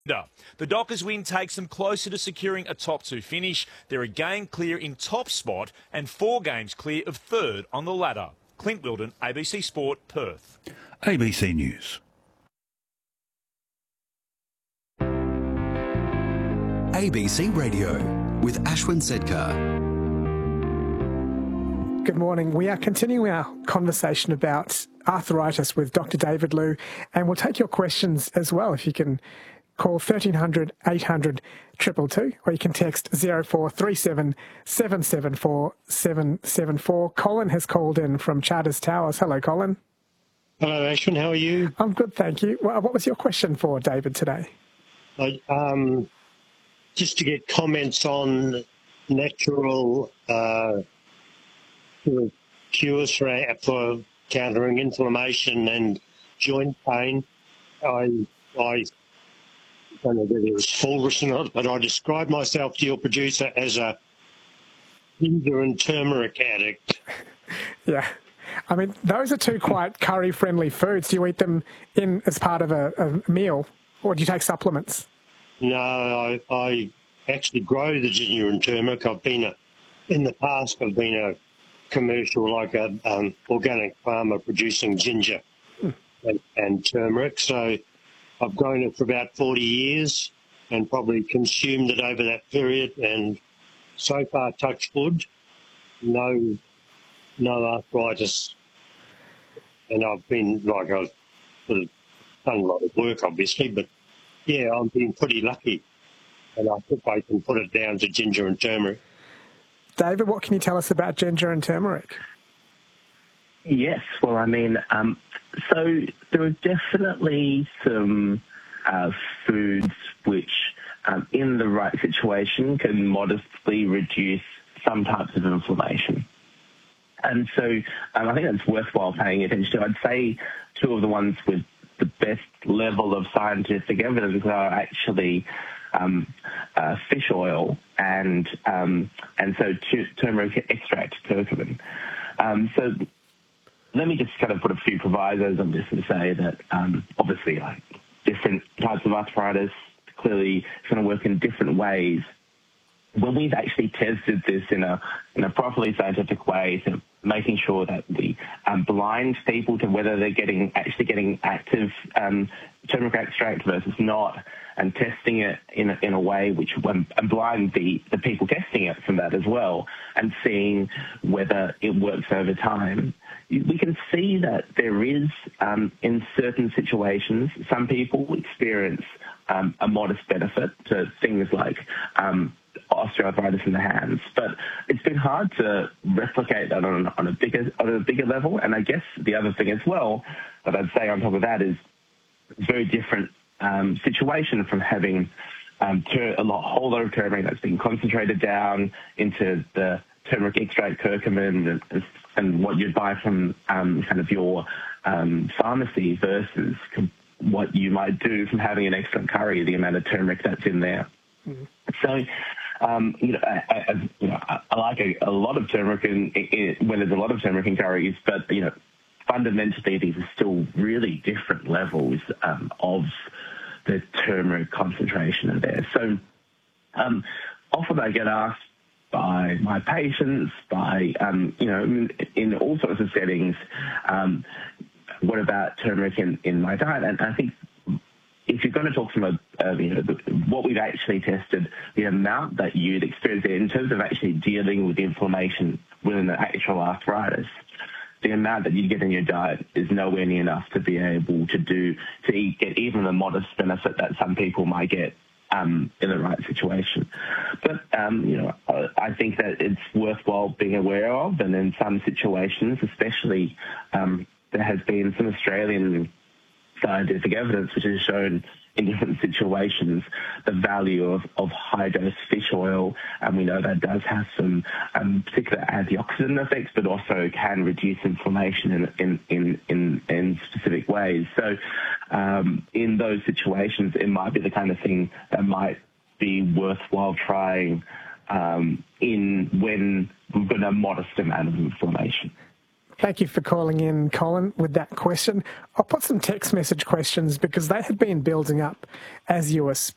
The Dockers win takes them closer to securing a top two finish. They're a game clear in top spot and 4 games clear of third on the ladder. Clint Wilden, ABC Sport, Perth. ABC News. ABC Radio with Ashwin Sedkar. Good morning. We are continuing our conversation about arthritis with Dr. David Liu, and we'll take your questions as well. If you can call 1300 800 222, or you can text 0437 774 774. Colin has called in from Charters Towers. Hello, Colin. Hello, Ashwin. How are you? I'm good, thank you. What was your question for David today? Just to get comments on natural cures for countering inflammation and joint pain. I don't know whether it was Fulgris or not, but I described myself to your producer as a ginger and turmeric addict. Yeah. I mean, those are two quite curry-friendly foods. Do you eat them in as part of a meal, or do you take supplements? No, I actually grow the ginger and turmeric. In the past, I've been a commercial, like a organic farmer producing ginger and turmeric. So I've grown it for about 40 years and probably consumed it over that period. And so far, touch wood, no arthritis. And I've been, I've sort of done a lot of work, obviously, but yeah, I'm being pretty lucky. And I think I can put it down to ginger and turmeric. David, what can you tell us about ginger and turmeric? Yes, well, I mean, so there are definitely some foods which, in the right situation, can modestly reduce some types of inflammation. And so I think that's worthwhile paying attention to. I'd say two of the ones with the best level of scientific evidence are actually fish oil and so turmeric extract, curcumin. So let me just kind of put a few provisos on this and say that obviously, like, different types of arthritis clearly it's going to work in different ways. When we've actually tested this in a properly scientific way, so making sure that we blind people to whether they're actually getting active turmeric extract versus not, and testing it in a way which and blind the people testing it from that as well, and seeing whether it works over time. We can see that there is, in certain situations, some people experience a modest benefit to things like osteoarthritis in the hands, but it's been hard to replicate that on a bigger level. And I guess the other thing as well that I'd say on top of that is it's a very different situation from having a whole lot of turmeric that's been concentrated down into the turmeric extract, curcumin, and what you'd buy from kind of your pharmacy versus what you might do from having an excellent curry, the amount of turmeric that's in there. Mm-hmm. So, I like a lot of turmeric when there's a lot of turmeric in curries, but, fundamentally these are still really different levels of the turmeric concentration in there. So often I get asked by my patients, in all sorts of settings, what about turmeric in my diet? And I think if you're going to talk about what we've actually tested, the amount that you'd experience in terms of actually dealing with inflammation within the actual arthritis, the amount that you get in your diet is nowhere near enough to be able to get even the modest benefit that some people might get in the right situation. But, I think that it's worthwhile being aware of, and in some situations, especially, there has been some Australian scientific evidence which has shown in different situations the value of high-dose fish oil, and we know that does have some particular antioxidant effects, but also can reduce inflammation in specific ways. So in those situations, it might be the kind of thing that might be worthwhile trying when we've got a modest amount of inflammation. Thank you for calling in, Colin, with that question. I'll put some text message questions because they have been building up as you were speaking.